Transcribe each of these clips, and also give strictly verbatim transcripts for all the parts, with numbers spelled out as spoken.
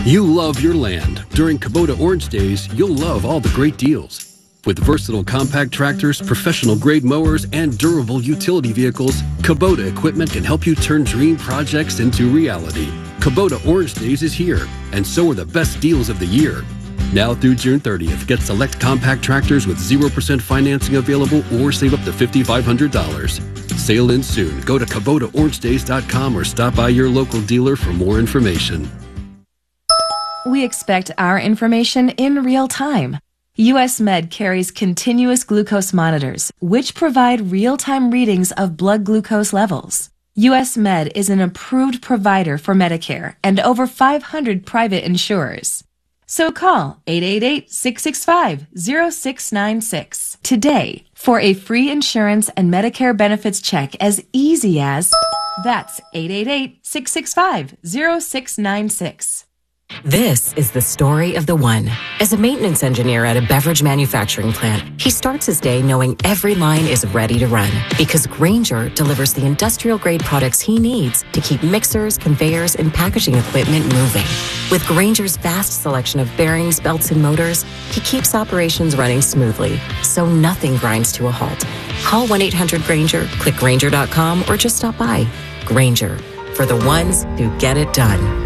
You love your land. During Kubota Orange Days, you'll love all the great deals. With versatile compact tractors, professional-grade mowers, and durable utility vehicles, Kubota equipment can help you turn dream projects into reality. Kubota Orange Days is here, and so are the best deals of the year. Now through June thirtieth, get select compact tractors with zero percent financing available or save up to five thousand five hundred dollars. Sale ends soon. Go to Kubota Orange Days dot com or stop by your local dealer for more information. We expect our information in real time. U S Med carries continuous glucose monitors, which provide real-time readings of blood glucose levels. U S Med is an approved provider for Medicare and over five hundred private insurers. So call eight eight eight, six six five, zero six nine six today for a free insurance and Medicare benefits check as easy as that's eight eight eight, six six five, zero six nine six. This is the story of the one. As a maintenance engineer at a beverage manufacturing plant, he starts his day knowing every line is ready to run because Grainger delivers the industrial-grade products he needs to keep mixers, conveyors, and packaging equipment moving. With Grainger's vast selection of bearings, belts, and motors, he keeps operations running smoothly, so nothing grinds to a halt. Call one eight hundred Grainger, click Grainger dot com, or just stop by. Grainger, for the ones who get it done.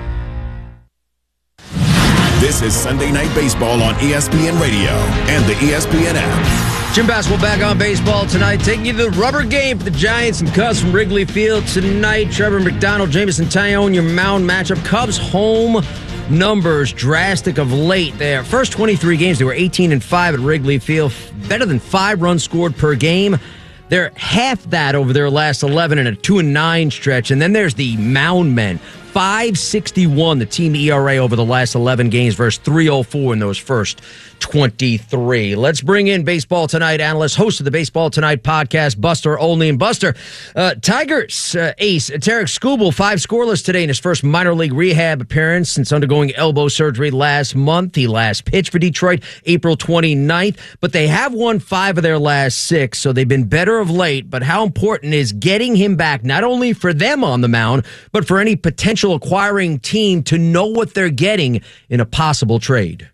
This is Sunday Night Baseball on E S P N Radio and the E S P N app. Jim Bass will back on baseball tonight, taking you to the rubber game for the Giants and Cubs from Wrigley Field tonight. Trevor McDonald, Jameson Taillon, your mound matchup. Cubs home numbers drastic of late there. First twenty-three games, they were eighteen and five at Wrigley Field, better than five runs scored per game. They're half that over their last eleven in a two and nine stretch. And then there's the mound men. five sixty-one, the team E R A over the last eleven games versus three oh four in those first twenty-three. Let's bring in Baseball Tonight analyst, host of the Baseball Tonight podcast, Buster Olney. And Buster, uh, Tigers uh, ace Tarik Skubal, five scoreless today in his first minor league rehab appearance since undergoing elbow surgery last month. He last pitched for Detroit April twenty-ninth, but they have won five of their last six, so they've been better of late. But how important is getting him back, not only for them on the mound, but for any potential acquiring team to know what they're getting in a possible trade?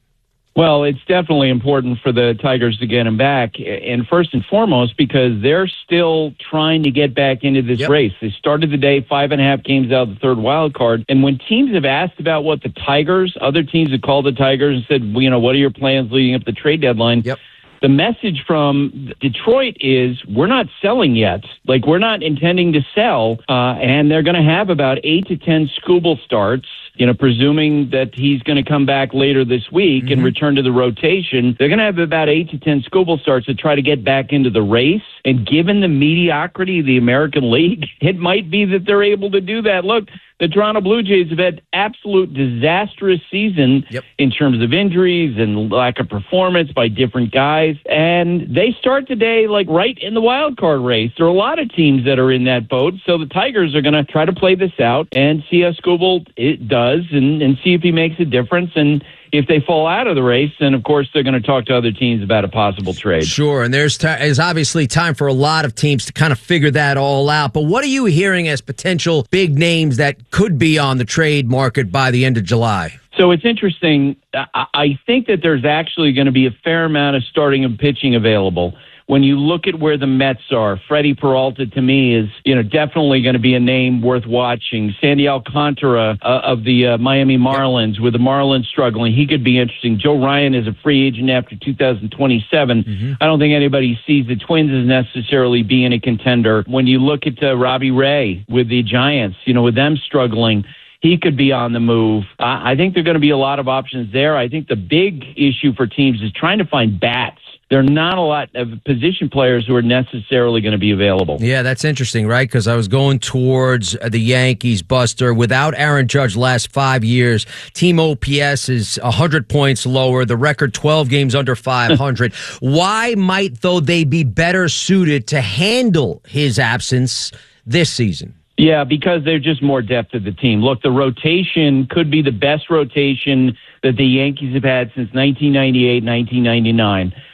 Well, it's definitely important for the Tigers to get him back, and first and foremost because they're still trying to get back into this yep. race. They started the day five and a half games out of the third wild card, and when teams have asked about what the Tigers, other teams have called the Tigers and said, well, you know, what are your plans leading up to the trade deadline? Yep. The message from Detroit is we're not selling yet. Like, we're not intending to sell, uh, and they're going to have about eight to ten Skubal starts, you know, presuming that he's going to come back later this week mm-hmm. and return to the rotation. They're going to have about eight to ten Skubal starts to try to get back into the race. And given the mediocrity of the American League, it might be that they're able to do that. Look, the Toronto Blue Jays have had absolute disastrous season yep. in terms of injuries and lack of performance by different guys. And they start today like right in the wild card race. There are a lot of teams that are in that boat. So the Tigers are going to try to play this out and see how Skubal it does and, and see if he makes a difference. And if they fall out of the race, then, of course, they're going to talk to other teams about a possible trade. Sure, and there's, t- there's obviously time for a lot of teams to kind of figure that all out. But what are you hearing as potential big names that could be on the trade market by the end of July? So it's interesting. I think that there's actually going to be a fair amount of starting and pitching available. When you look at where the Mets are, Freddie Peralta, to me, is you know definitely going to be a name worth watching. Sandy Alcantara uh, of the uh, Miami Marlins, with the Marlins struggling, he could be interesting. Joe Ryan is a free agent after two thousand twenty-seven. Mm-hmm. I don't think anybody sees the Twins as necessarily being a contender. When you look at uh, Robbie Ray with the Giants, you know, with them struggling, he could be on the move. Uh, I think there are going to be a lot of options there. I think the big issue for teams is trying to find bats. There are not a lot of position players who are necessarily going to be available. Yeah, that's interesting, right? Because I was going towards the Yankees, Buster. Without Aaron Judge last five years, team O P S is one hundred points lower. The record twelve games under five hundred. Why might, though, they be better suited to handle his absence this season? Yeah, because they're just more depth to the team. Look, the rotation could be the best rotation that the Yankees have had since nineteen ninety-eight, nineteen ninety-nine.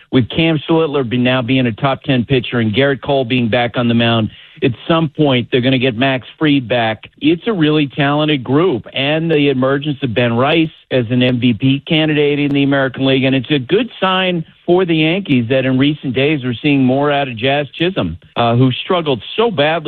with Cam Schlittler be now being a top ten pitcher and Garrett Cole being back on the mound, at some point they're going to get Max Fried back. It's a really talented group, and the emergence of Ben Rice as an M V P candidate in the American League, and it's a good sign for the Yankees that in recent days we're seeing more out of Jazz Chisholm, uh, who struggled so badly